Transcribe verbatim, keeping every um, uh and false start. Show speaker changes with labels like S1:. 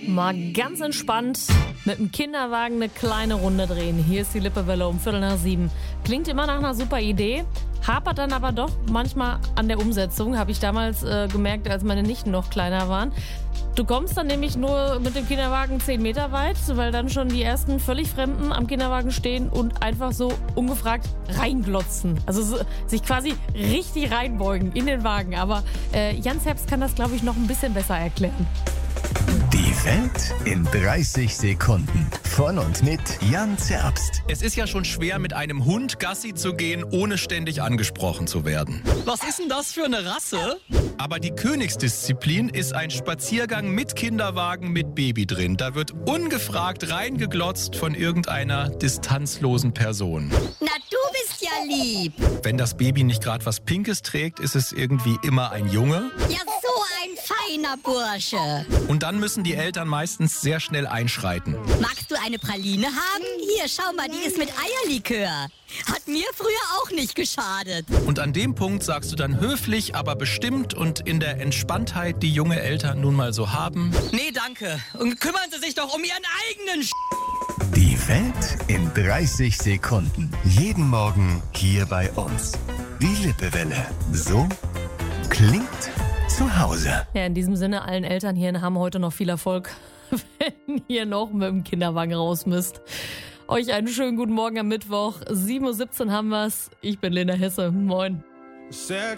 S1: Mal ganz entspannt mit dem Kinderwagen eine kleine Runde drehen. Hier ist die Lippewelle um Viertel nach sieben. Klingt immer nach einer super Idee, hapert dann aber doch manchmal an der Umsetzung, habe ich damals äh, gemerkt, als meine Nichten noch kleiner waren. Du kommst dann nämlich nur mit dem Kinderwagen zehn Meter weit, weil dann schon die ersten völlig Fremden am Kinderwagen stehen und einfach so ungefragt reinglotzen. Also so, sich quasi richtig reinbeugen in den Wagen. Aber äh, Jan Zerbst kann das, glaube ich, noch ein bisschen besser erklären.
S2: Die Welt in dreißig Sekunden. Von und mit Jan Zerbst.
S3: Es ist ja schon schwer, mit einem Hund Gassi zu gehen, ohne ständig angesprochen zu werden.
S4: Was ist denn das für eine Rasse?
S3: Aber die Königsdisziplin ist ein Spaziergang mit Kinderwagen mit Baby drin. Da wird ungefragt reingeglotzt von irgendeiner distanzlosen Person.
S5: Na, du bist ja lieb.
S3: Wenn das Baby nicht gerade was Pinkes trägt, ist es irgendwie immer ein Junge.
S5: Ja, so ein feiner Bursche.
S3: Und dann müssen die Eltern meistens sehr schnell einschreiten.
S5: Magst du eine Praline haben? Hier, schau mal, die ist mit Eierlikör. Hat mir früher auch nicht geschadet.
S3: Und an dem Punkt sagst du dann höflich, aber bestimmt und in der Entspanntheit, die junge Eltern nun mal so haben:
S4: Nee, danke. Und kümmern Sie sich doch um Ihren eigenen Sch...
S2: Die Welt in dreißig Sekunden. Jeden Morgen hier bei uns. Die Lippewelle. So klingt zu Hause.
S1: Ja, in diesem Sinne, allen Eltern hier haben heute noch viel Erfolg, wenn ihr noch mit dem Kinderwagen raus müsst. Euch einen schönen guten Morgen am Mittwoch. sieben Uhr siebzehn haben wir's. Ich bin Lena Hesse. Moin.
S6: Sex